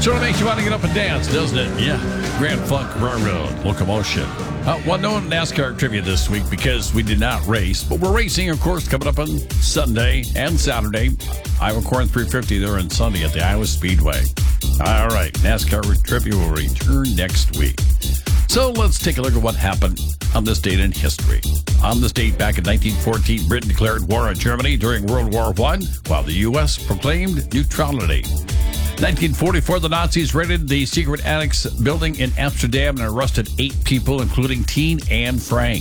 Sort of makes you want to get up and dance, doesn't it? Yeah. Grand Funk Railroad Locomotion. Well, no NASCAR trivia this week because we did not race, but we're racing, of course, coming up on Sunday and Saturday. Iowa Corn 350 there on Sunday at the Iowa Speedway. All right, NASCAR trivia will return next week. So let's take a look at what happened on this date in history. On this date back in 1914, Britain declared war on Germany during World War I, while the U.S. proclaimed neutrality. 1944, the Nazis raided the secret annex building in Amsterdam and arrested 8 people, including teen Anne Frank.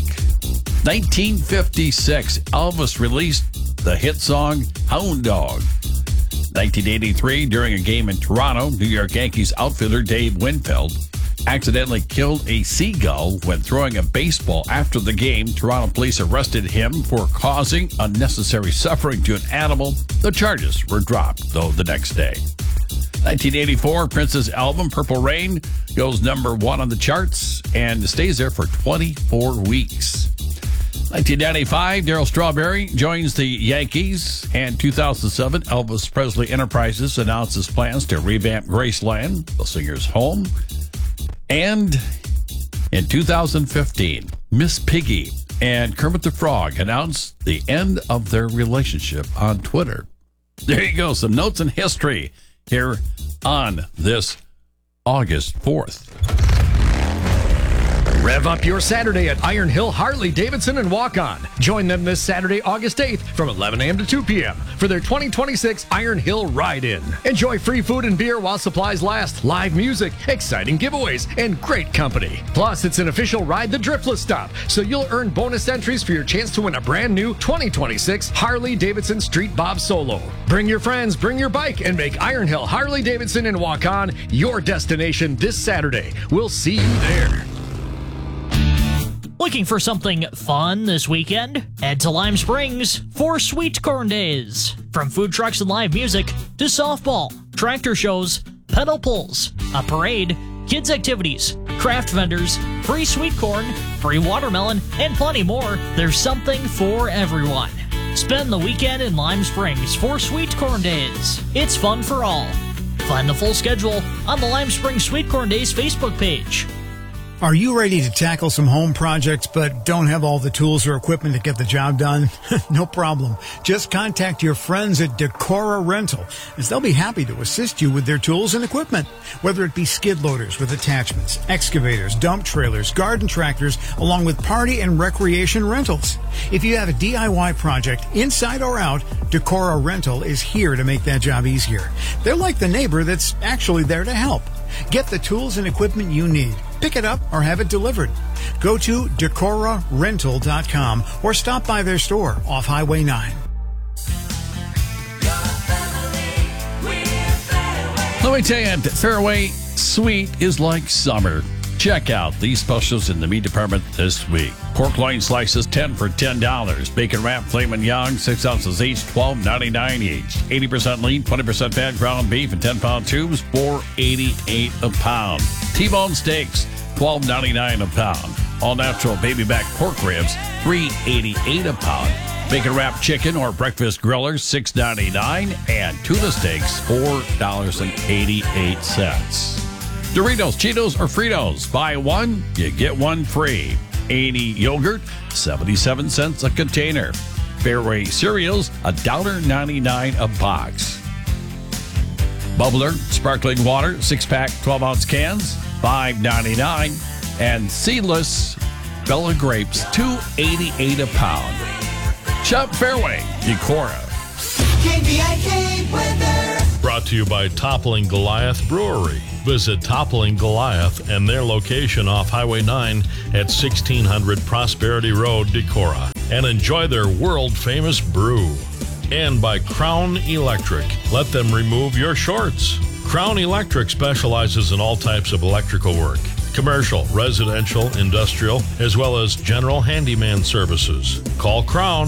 1956, Elvis released the hit song Hound Dog. 1983, during a game in Toronto, New York Yankees outfielder Dave Winfield accidentally killed a seagull when throwing a baseball after the game. Toronto police arrested him for causing unnecessary suffering to an animal. The charges were dropped, though, the next day. 1984, Prince's album Purple Rain goes number 1 on the charts and stays there for 24 weeks. 1995, Darryl Strawberry joins the Yankees. And 2007, Elvis Presley Enterprises announces plans to revamp Graceland, the singer's home. And in 2015, Miss Piggy and Kermit the Frog announced the end of their relationship on Twitter. There you go, some notes in history here on this August 4th. Rev up your Saturday at Iron Hill Harley Davidson and Walk On. Join them this Saturday, August 8th from 11 a.m. to 2 p.m. for their 2026 Iron Hill Ride-In. Enjoy free food and beer while supplies last, live music, exciting giveaways, and great company. Plus, it's an official Ride the Driftless stop, so you'll earn bonus entries for your chance to win a brand new 2026 Harley Davidson Street Bob Solo. Bring your friends, bring your bike, and make Iron Hill Harley Davidson and Walk On your destination this Saturday. We'll see you there. Looking for something fun this weekend? Head to Lime Springs for Sweet Corn Days. From food trucks and live music to softball, tractor shows, pedal pulls, a parade, kids' activities, craft vendors, free sweet corn, free watermelon, and plenty more, there's something for everyone. Spend the weekend in Lime Springs for Sweet Corn Days. It's fun for all. Find the full schedule on the Lime Springs Sweet Corn Days Facebook page. Are you ready to tackle some home projects but don't have all the tools or equipment to get the job done? No problem. Just contact your friends at Decora Rental, as they'll be happy to assist you with their tools and equipment. Whether it be skid loaders with attachments, excavators, dump trailers, garden tractors, along with party and recreation rentals. If you have a DIY project, inside or out, Decora Rental is here to make that job easier. They're like the neighbor that's actually there to help. Get the tools and equipment you need. Pick it up or have it delivered. Go to DecoraRental.com or stop by their store off Highway 9. Let me tell you, Fairway Sweet is like summer. Check out these specials in the meat department this week. Pork loin slices, 10 for $10. Bacon wrap, Flamin' Young, 6 ounces each, $12.99 each. 80% lean, 20% fat ground beef in 10-pound tubes, $4.88 a pound. T-bone steaks, $12.99 a pound. All natural baby back pork ribs, $3.88 a pound. Bacon wrap chicken or breakfast grillers, $6.99, and tuna steaks, $4.88. Doritos, Cheetos, or Fritos. Buy one, you get one free. 80 yogurt, 77 cents a container. Fairway cereals, $1.99 a box. Bubbler, sparkling water, 6-pack, 12-ounce cans, $5.99. And seedless Bella grapes, $2.88 a pound. Shop Fairway, Decorah. KBIK weather. Brought to you by Toppling Goliath Brewery. Visit Toppling Goliath and their location off Highway 9 at 1600 Prosperity Road, Decorah, and enjoy their world-famous brew. And by Crown Electric. Let them remove your shorts. Crown Electric specializes in all types of electrical work. Commercial, residential, industrial, as well as general handyman services. Call Crown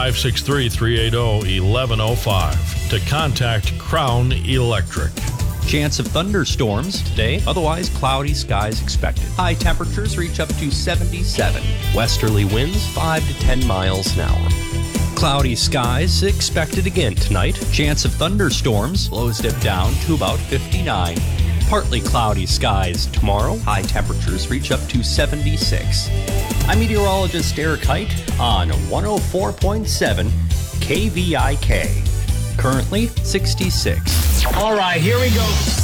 563-380-1105 to contact Crown Electric. Chance of thunderstorms today, otherwise cloudy skies expected. High temperatures reach up to 77. Westerly winds 5 to 10 miles an hour. Cloudy skies expected again tonight. Chance of thunderstorms, lows dip down to about 59. Partly cloudy skies tomorrow. High temperatures reach up to 76. I'm meteorologist Eric Height on 104.7 KVIK. Currently 66. All right, here we go.